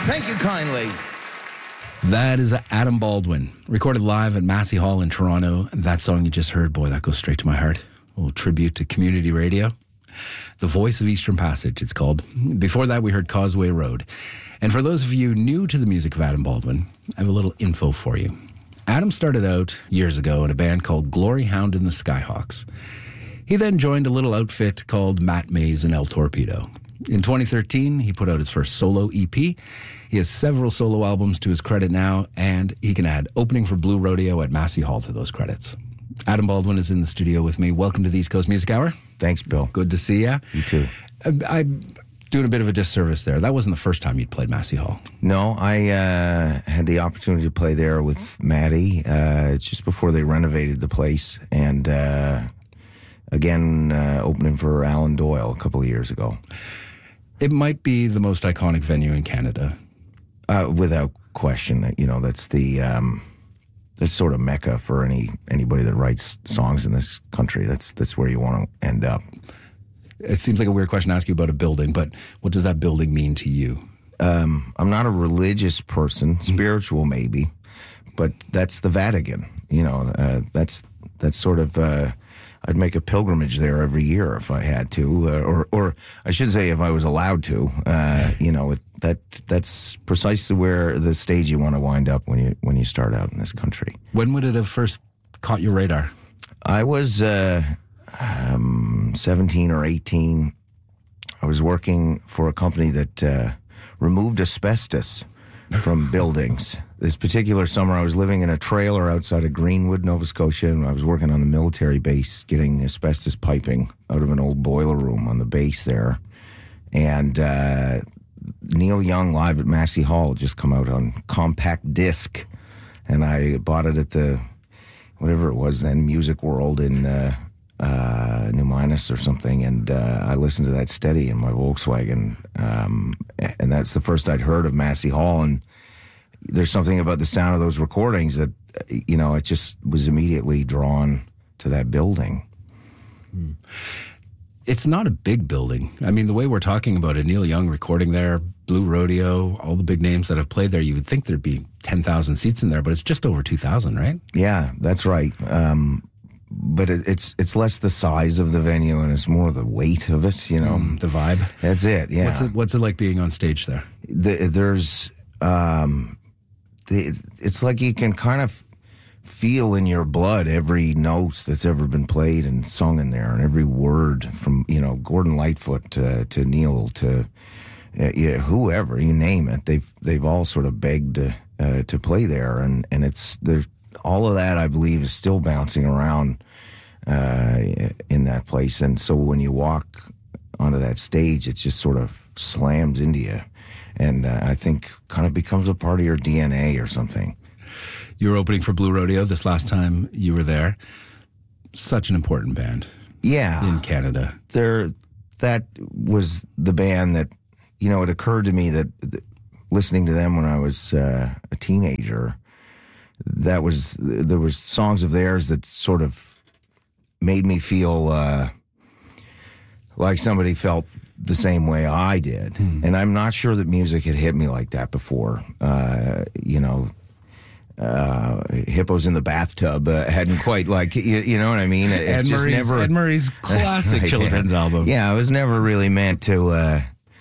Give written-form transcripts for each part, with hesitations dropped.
Thank you kindly. That is Adam Baldwin, recorded live at Massey Hall in Toronto. That song you just heard, boy, that goes straight to my heart. A little tribute to community radio. The Voice of Eastern Passage, it's called. Before that, we heard Causeway Road. And for those of you new to the music of Adam Baldwin, I have a little info for you. Adam started out years ago in a band called Glory Hound and the Skyhawks. He then joined a little outfit called Matt Mays and El Torpedo. In 2013, he put out his first solo EP. He has several solo albums to his credit now, and he can add Opening for Blue Rodeo at Massey Hall to those credits. Adam Baldwin is in the studio with me. Welcome to the East Coast Music Hour. Thanks, Bill. Good to see you. You too. I'm doing a bit of a disservice there. That wasn't the first time you'd played Massey Hall. No, I had the opportunity to play there with Maddie just before they renovated the place, and again, opening for Alan Doyle a couple of years ago. It might be the most iconic venue in Canada. Without question. You know, that's the that's sort of mecca for anybody that writes songs in this country. That's where you want to end up. It seems like a weird question to ask you about a building, but what does that building mean to you? I'm not a religious person, spiritual maybe, but that's the Vatican. You know, that's sort of. I'd make a pilgrimage there every year if I had to, or I should say if I was allowed to. You know, that's precisely where the stage you want to wind up when you start out in this country. When would it have first caught your radar? I was 17 or 18. I was working for a company that removed asbestos from buildings. This particular summer, I was living in a trailer outside of Greenwood, Nova Scotia, and I was working on the military base, getting asbestos piping out of an old boiler room on the base there. And Neil Young live at Massey Hall just come out on compact disc, and I bought it at the, whatever it was then, Music World in New Minas or something, and I listened to that steady in my Volkswagen, and that's the first I'd heard of Massey Hall, and there's something about the sound of those recordings that, you know, it just was immediately drawn to that building. It's not a big building. I mean, the way we're talking about it, Neil Young recording there, Blue Rodeo, all the big names that have played there, you would think there'd be 10,000 seats in there, but it's just over 2,000, right? Yeah, that's right. But it's less the size of the venue and it's more the weight of it, you know. The vibe. That's it, yeah. What's it like being on stage there? It's like you can kind of feel in your blood every note that's ever been played and sung in there, and every word from, you know, Gordon Lightfoot to Neil to whoever, you name it. They've all sort of begged to play there, and it's there's all of that, I believe, is still bouncing around in that place. And so when you walk onto that stage, it just sort of slams into you. And I think kind of becomes a part of your DNA or something. You were opening for Blue Rodeo this last time you were there. Such an important band. Yeah. In Canada. That was the band that, you know, it occurred to me that listening to them when I was a teenager, there was songs of theirs that sort of made me feel like somebody felt the same way I did. And I'm not sure that music had hit me like that before. You know, Hippos in the Bathtub hadn't quite, like, you know what I mean? Ed Murray's classic right, children's album. Yeah, it was never really meant to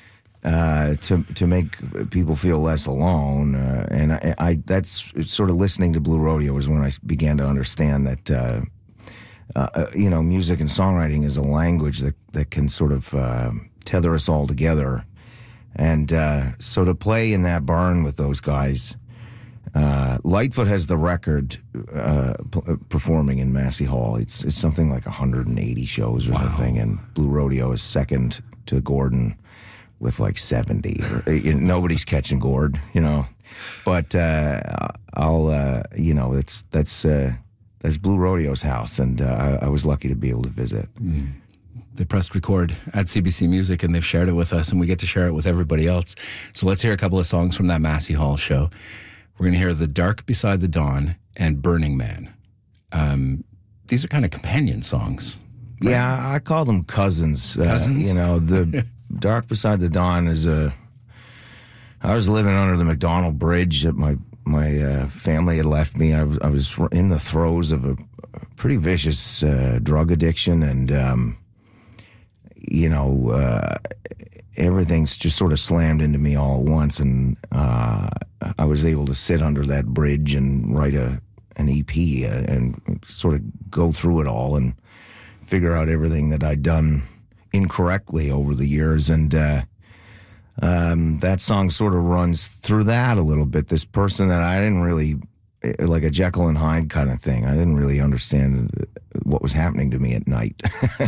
make people feel less alone. And I that's sort of listening to Blue Rodeo was when I began to understand that, you know, music and songwriting is a language that can sort of tether us all together. And so to play in that barn with those guys, Lightfoot has the record performing in Massey Hall. It's something like 180 shows or something, and Blue Rodeo is second to Gordon with like 70. Nobody's catching Gord, you know. But I'll, you know, that's Blue Rodeo's house, and I was lucky to be able to visit. They pressed record at CBC Music, and they've shared it with us, and we get to share it with everybody else. So let's hear a couple of songs from that Massey Hall show. We're going to hear The Dark Beside the Dawn and Burning Man. These are kind of companion songs. Right? Yeah, I call them cousins. Cousins? You know, The Dark Beside the Dawn is I was living under the McDonald Bridge that my family had left me. I was in the throes of a pretty vicious drug addiction, and everything's just sort of slammed into me all at once, and I was able to sit under that bridge and write an EP and sort of go through it all and figure out everything that I'd done incorrectly over the years, and that song sort of runs through that a little bit. This person that I didn't really, like a Jekyll and Hyde kind of thing, I didn't really understand what was happening to me at night,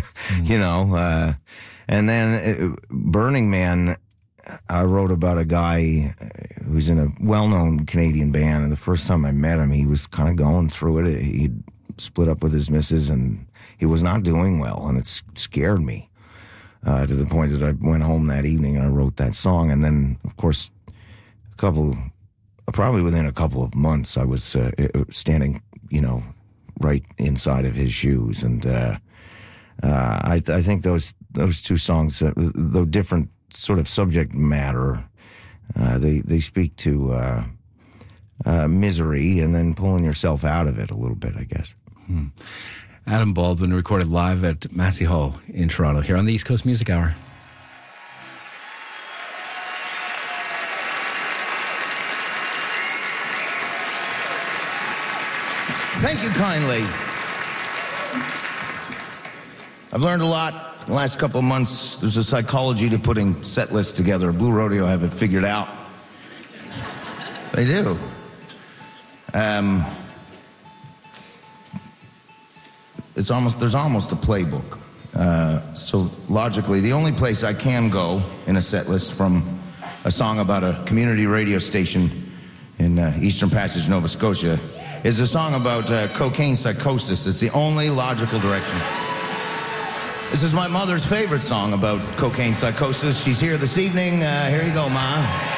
and then Burning Man, I wrote about a guy who's in a well-known Canadian band, and the first time I met him, he was kind of going through it. He'd split up with his missus, and he was not doing well, and it scared me to the point that I went home that evening and I wrote that song. And then, of course, probably within a couple of months, I was standing, right inside of his shoes. And I think those two songs, though different sort of subject matter, they speak to misery and then pulling yourself out of it a little bit, I guess. Adam Baldwin, recorded live at Massey Hall in Toronto, here on the East Coast Music Hour. Thank you kindly. I've learned a lot in the last couple of months. There's a psychology to putting set lists together. Blue Rodeo have it figured out. They do. There's almost a playbook. So logically, the only place I can go in a set list from a song about a community radio station in Eastern Passage, Nova Scotia, is a song about cocaine psychosis. It's the only logical direction. This is my mother's favorite song about cocaine psychosis. She's here this evening. Here you go, Ma.